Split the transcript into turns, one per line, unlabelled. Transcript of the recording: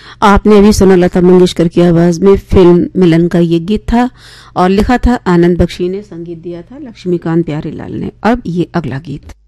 आपने अभी सुना लता मंगेशकर की आवाज में फिल्म मिलन का ये गीत था और लिखा था आनंद बख्शी ने, संगीत दिया था लक्ष्मीकांत प्यारेलाल ने। अब ये अगला गीत।